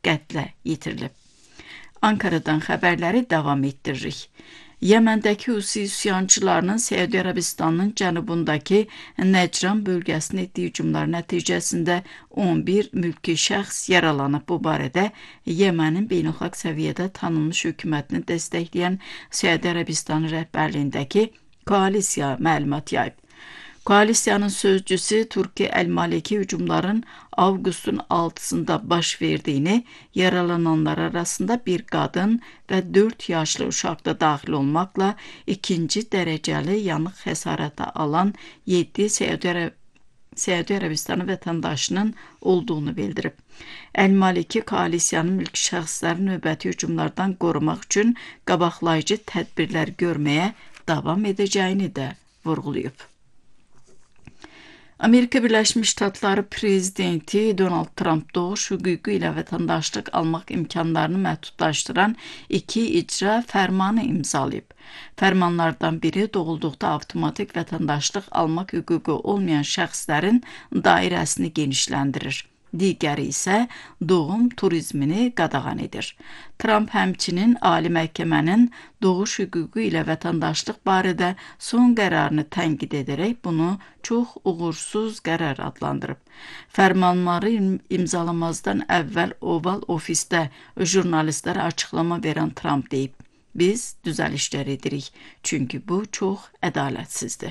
qətlə yetirilib. Ankara'dan xəbərləri davam etdiririk. Yəməndəki Husi üsyançılarının Səudiyyə Ərəbistanının cənubundakı Nəcran bölgəsinə etdiyi hücumlar nəticəsində 11 mülki şəxs yaralanıb. Bu barədə Yəmənin beynəlxalq səviyyədə tanınmış hökumətini dəstəkləyən Səudiyyə Ərəbistanı rəhbərliyindəki koalisiya məlumat yayıb. Koalisiyanın sözcüsü Turkiya Əl-Maliki hücumların avqustun 6-sında baş verdiyini, yaralananlar arasında bir qadın və 4 yaşlı uşaq da daxil olmaqla ikinci dərəcəli yanıq xəsarəti alan 7 Səudiyyə Ərəbistanı vətəndaşının olduğunu bildirib. Əl-Maliki koalisiyanın mülki şəxsləri növbəti hücumlardan qorumaq üçün qabaqlayıcı tədbirlər görməyə davam edəcəyini də vurğulayıb. Amerika Birləşmiş Ştatları prezidenti Donald Trump doğuş hüququ ilə vətəndaşlıq almaq imkanlarını məhdudlaşdıran 2 icra fərmanı imzalayıb. Fərmanlardan biri doğulduqda avtomatik vətəndaşlıq almaq hüququ olmayan şəxslərin dairəsini genişləndirir. Digəri isə doğum turizmini qadağan edir. Trump həmçinin Ali Məhkəmənin doğuş hüququ ilə vətəndaşlıq barədə son qərarını tənqid edərək bunu çox uğursuz qərar adlandırıb. Fərmanları imzalamazdan əvvəl Oval ofisdə jurnalistlərə açıqlama verən Trump deyib, biz düzəlişlər edirik, çünki bu çox ədalətsizdir.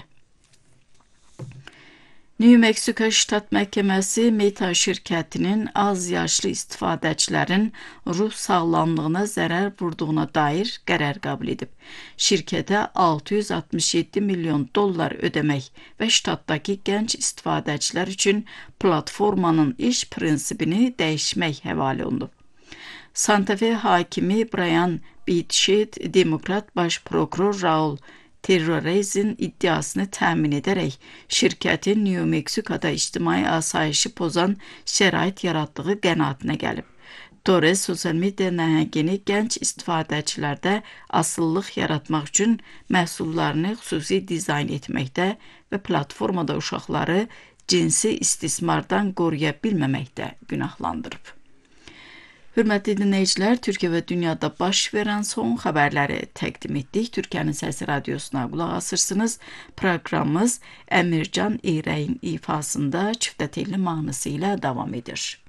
New Mexico Ştat Məhkəməsi Meta şirkətinin az yaşlı istifadəçilərin ruh sağlamlığına zərər vurduğuna dair qərar qəbul edib. Şirkətə $667 milyon ödəmək və ştatdakı gənc istifadəçilər üçün platformanın iş prinsipini dəyişmək həvalə olunub. Santa Fe hakimi Brian Bitschet, Demokrat baş prokuror Raul Terrorezin iddiasını təmin edərək şirkətin New Mexico'da ictimai asayişi pozan şərait yaratdığı qənaətinə gəlib. Torres sosial media nəhəngini gənc istifadəçilərdə asıllıq yaratmaq üçün məhsullarını xüsusi dizayn etməkdə və platformada uşaqları cinsi istismardan qoruya bilməməkdə günahlandırıb. Hörmətli dinləyicilər, Türkiyə və dünyada baş verən son xəbərləri təqdim etdik. Türkiyənin Səsi Radiosuna qulaq asırsınız. Proqramımız Əmircan İrəyin ifasında çiftətelli mahnısı ilə davam edir.